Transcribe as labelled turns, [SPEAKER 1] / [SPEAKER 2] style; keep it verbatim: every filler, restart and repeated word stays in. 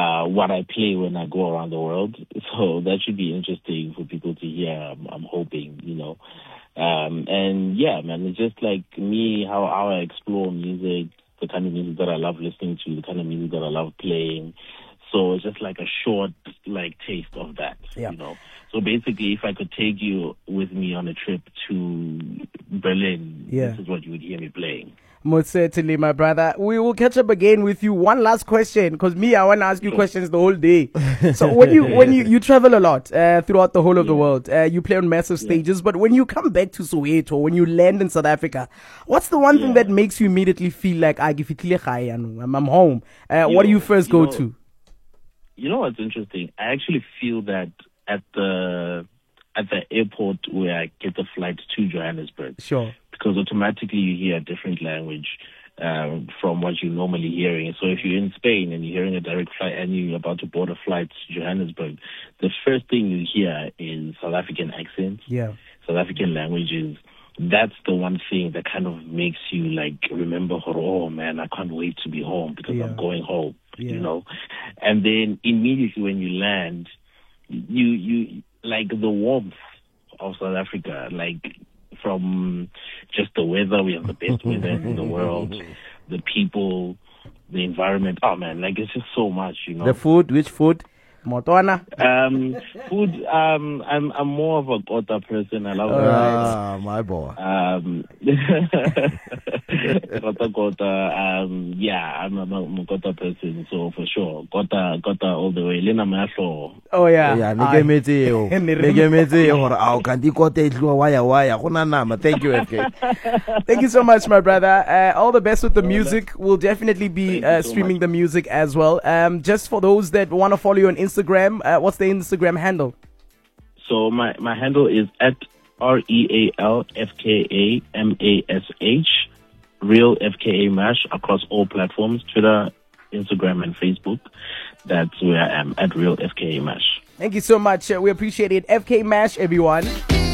[SPEAKER 1] uh, what I play when I go around the world. So that should be interesting for people to hear. I'm, I'm hoping, you know. Um, and yeah, man, it's just like me, how, how I explore music, the kind of music that I love listening to, the kind of music that I love playing. So it's just like a short, like, taste of that,
[SPEAKER 2] yeah.
[SPEAKER 1] you know. So basically, if I could take you with me on a trip to Berlin,
[SPEAKER 2] yeah.
[SPEAKER 1] this is what you would hear me playing.
[SPEAKER 2] Most certainly, my brother. We will catch up again with you. One last question, because me, I want to ask you
[SPEAKER 1] sure.
[SPEAKER 2] questions the whole day. So when you when you, you travel a lot uh, throughout the whole of
[SPEAKER 1] yeah.
[SPEAKER 2] the world, uh, you play on massive stages. Yeah. But when you come back to Soweto, when you land in South Africa, what's the one yeah. thing that makes you immediately feel like I'm, I'm home? Uh, what do you first
[SPEAKER 1] you
[SPEAKER 2] go
[SPEAKER 1] know,
[SPEAKER 2] to?
[SPEAKER 1] You know what's interesting? I actually feel that at the at the airport where I get the flight to Johannesburg.
[SPEAKER 2] Sure.
[SPEAKER 1] Because automatically you hear a different language um, from what you're normally hearing. So if you're in Spain and you're hearing a direct flight and you're about to board a flight to Johannesburg, the first thing you hear is South African accents,
[SPEAKER 2] yeah.
[SPEAKER 1] South African languages. That's the one thing that kind of makes you like remember, oh man, I can't wait to be home because yeah. I'm going home, yeah. you know. And then immediately when you land, you you like the warmth of South Africa, like from just the weather. We have the best weather in the world, the people, the environment. Oh man, like it's just so much, you know.
[SPEAKER 2] The food, which food? Motwana?
[SPEAKER 1] Um, food. Um, I'm I'm more of a Kota person. I love.
[SPEAKER 3] Ah, my boy.
[SPEAKER 1] Um, Kota Kota. Um, yeah, I'm a, I'm a Kota person. So for sure, Kota Kota all the way. Lena Masho.
[SPEAKER 2] Oh yeah.
[SPEAKER 3] Yeah. Nige mete yo. Nige mete yo. How can you Kota itluwa waya waya? Kuna nama. Thank you, F K.
[SPEAKER 2] Thank you so much, my brother. Uh, all the best with the music. We'll definitely be uh, streaming so the music as well. Um, just for those that want to follow you on Instagram. Instagram, uh, what's the Instagram handle?
[SPEAKER 1] So my, my handle is at R E A L F K A M A S H, Real F K A Mash across all platforms, Twitter, Instagram, and Facebook. That's where I am, at Real F K A Mash.
[SPEAKER 2] Thank you so much. Uh, we appreciate it. F K Mash, everyone.